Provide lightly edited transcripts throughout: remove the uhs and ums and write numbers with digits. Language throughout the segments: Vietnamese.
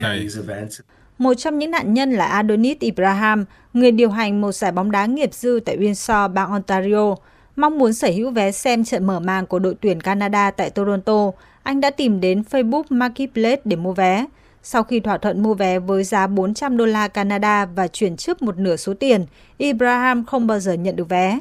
Một trong những nạn nhân là Adonis Ibrahim, người điều hành một giải bóng đá nghiệp dư tại Windsor, bang Ontario. Mong muốn sở hữu vé xem trận mở màn của đội tuyển Canada tại Toronto, anh đã tìm đến Facebook Marketplace để mua vé. Sau khi thỏa thuận mua vé với giá $400 Canada và chuyển trước một nửa số tiền, Ibrahim không bao giờ nhận được vé.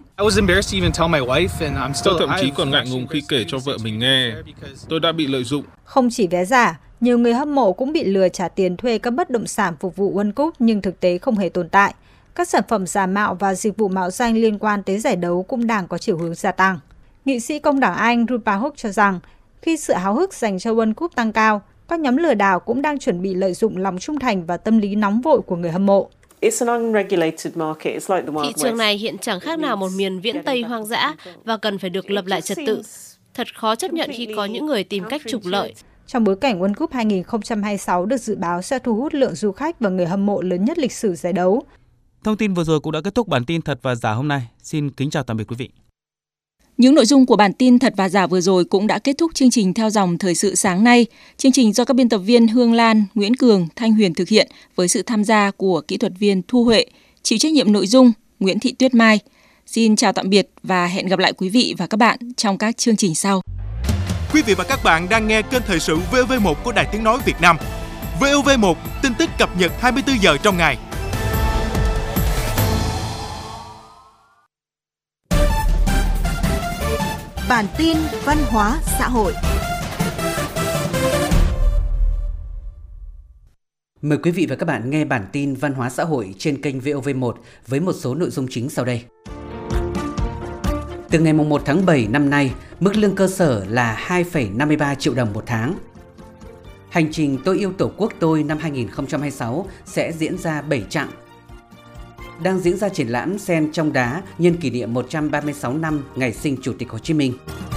Tôi thậm chí còn ngại ngùng khi kể cho vợ mình nghe. Tôi đã bị lợi dụng. Không chỉ vé giả, nhiều người hâm mộ cũng bị lừa trả tiền thuê các bất động sản phục vụ World Cup nhưng thực tế không hề tồn tại. Các sản phẩm giả mạo và dịch vụ mạo danh liên quan tới giải đấu cũng đang có chiều hướng gia tăng. Nghị sĩ công đảng Anh Rupa Hook cho rằng, khi sự háo hức dành cho World Cup tăng cao, các nhóm lừa đảo cũng đang chuẩn bị lợi dụng lòng trung thành và tâm lý nóng vội của người hâm mộ. Thị trường này hiện chẳng khác nào một miền viễn Tây hoang dã và cần phải được lập lại trật tự. Thật khó chấp nhận khi có những người tìm cách trục lợi. Trong bối cảnh World Cup 2026 được dự báo sẽ thu hút lượng du khách và người hâm mộ lớn nhất lịch sử giải đấu. Thông tin vừa rồi cũng đã kết thúc bản tin Thật và Giả hôm nay. Xin kính chào tạm biệt quý vị. Những nội dung của bản tin Thật và Giả vừa rồi cũng đã kết thúc chương trình Theo dòng thời sự sáng nay. Chương trình do các biên tập viên Hương Lan, Nguyễn Cường, Thanh Huyền thực hiện với sự tham gia của kỹ thuật viên Thu Huệ, chịu trách nhiệm nội dung Nguyễn Thị Tuyết Mai. Xin chào tạm biệt và hẹn gặp lại quý vị và các bạn trong các chương trình sau. Quý vị và các bạn đang nghe kênh thời sự VOV1 của Đài Tiếng nói Việt Nam. VOV1, tin tức cập nhật 24 giờ trong ngày. Bản tin văn hóa xã hội. Mời quý vị và các bạn nghe bản tin văn hóa xã hội trên kênh VOV1 với một số nội dung chính sau đây. Từ ngày 1 tháng 7 năm nay, mức lương cơ sở là 2,53 triệu đồng một tháng. Hành trình Tôi yêu Tổ quốc tôi năm 2026 sẽ diễn ra 7 chặng. Đang diễn ra triển lãm Sen trong đá nhân kỷ niệm 136 năm ngày sinh Chủ tịch Hồ Chí Minh.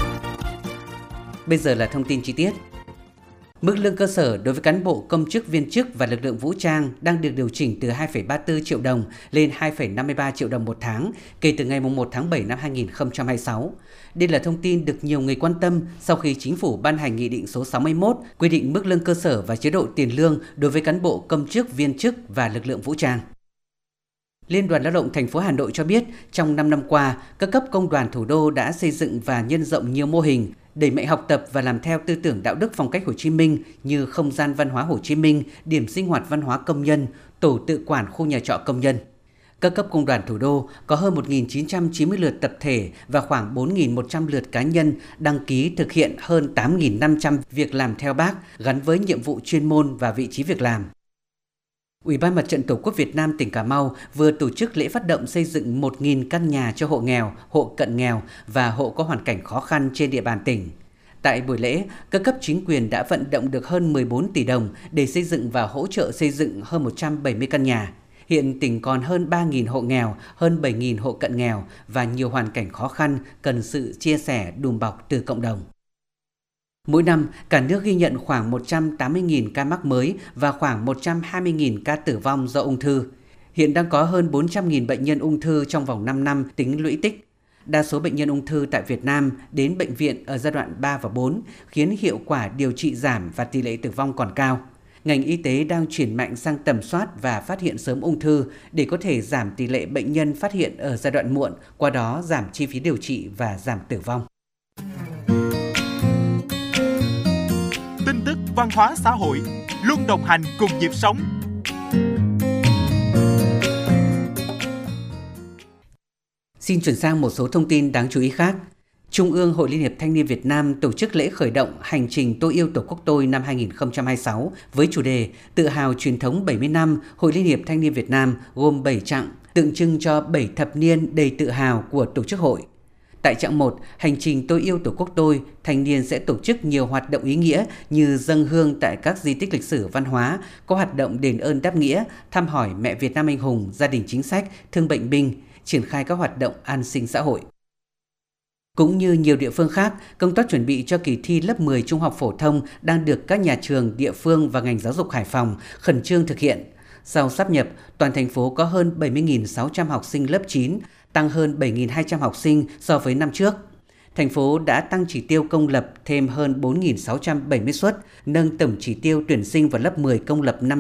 Bây giờ là thông tin chi tiết. Mức lương cơ sở đối với cán bộ, công chức, viên chức và lực lượng vũ trang đang được điều chỉnh từ 2,34 triệu đồng lên 2,53 triệu đồng một tháng kể từ ngày 1 tháng 7 năm 2026. Đây là thông tin được nhiều người quan tâm sau khi Chính phủ ban hành Nghị định số 61 quy định mức lương cơ sở và chế độ tiền lương đối với cán bộ, công chức, viên chức và lực lượng vũ trang. Liên đoàn Lao động thành phố Hà Nội cho biết, trong 5 năm qua, các cấp công đoàn thủ đô đã xây dựng và nhân rộng nhiều mô hình, đẩy mạnh học tập và làm theo tư tưởng đạo đức phong cách Hồ Chí Minh như không gian văn hóa Hồ Chí Minh, điểm sinh hoạt văn hóa công nhân, tổ tự quản khu nhà trọ công nhân. Các cấp công đoàn thủ đô có hơn 1.990 lượt tập thể và khoảng 4.100 lượt cá nhân đăng ký thực hiện hơn 8.500 việc làm theo Bác gắn với nhiệm vụ chuyên môn và vị trí việc làm. Ủy ban Mặt trận Tổ quốc Việt Nam tỉnh Cà Mau vừa tổ chức lễ phát động xây dựng 1.000 căn nhà cho hộ nghèo, hộ cận nghèo và hộ có hoàn cảnh khó khăn trên địa bàn tỉnh. Tại buổi lễ, các cấp chính quyền đã vận động được hơn 14 tỷ đồng để xây dựng và hỗ trợ xây dựng hơn 170 căn nhà. Hiện tỉnh còn hơn 3.000 hộ nghèo, hơn 7.000 hộ cận nghèo và nhiều hoàn cảnh khó khăn cần sự chia sẻ đùm bọc từ cộng đồng. Mỗi năm, cả nước ghi nhận khoảng 180.000 ca mắc mới và khoảng 120.000 ca tử vong do ung thư. Hiện đang có hơn 400.000 bệnh nhân ung thư trong vòng 5 năm tính lũy tích. Đa số bệnh nhân ung thư tại Việt Nam đến bệnh viện ở giai đoạn 3 và 4, khiến hiệu quả điều trị giảm và tỷ lệ tử vong còn cao. Ngành y tế đang chuyển mạnh sang tầm soát và phát hiện sớm ung thư để có thể giảm tỷ lệ bệnh nhân phát hiện ở giai đoạn muộn, qua đó giảm chi phí điều trị và giảm tử vong. Tin tức văn hóa xã hội luôn đồng hành cùng nhịp sống. Xin chuyển sang một số thông tin đáng chú ý khác. Trung ương Hội Liên hiệp Thanh niên Việt Nam tổ chức lễ khởi động hành trình Tôi yêu Tổ quốc tôi năm 2026 với chủ đề Tự hào truyền thống 70 năm Hội Liên hiệp Thanh niên Việt Nam, gồm 7 chặng, tượng trưng cho 7 thập niên đầy tự hào của tổ chức hội. Tại chặng 1, hành trình Tôi yêu Tổ quốc tôi, thanh niên sẽ tổ chức nhiều hoạt động ý nghĩa như dâng hương tại các di tích lịch sử văn hóa, có hoạt động đền ơn đáp nghĩa, thăm hỏi mẹ Việt Nam anh hùng, gia đình chính sách, thương bệnh binh, triển khai các hoạt động an sinh xã hội. Cũng như nhiều địa phương khác, công tác chuẩn bị cho kỳ thi lớp 10 trung học phổ thông đang được các nhà trường, địa phương và ngành giáo dục Hải Phòng khẩn trương thực hiện. Sau sáp nhập, toàn thành phố có hơn 70.600 học sinh lớp 9, tăng hơn 7.200 học sinh so với năm trước. Thành phố đã tăng chỉ tiêu công lập thêm hơn 4.670 suất, nâng tổng chỉ tiêu tuyển sinh vào lớp 10 công lập năm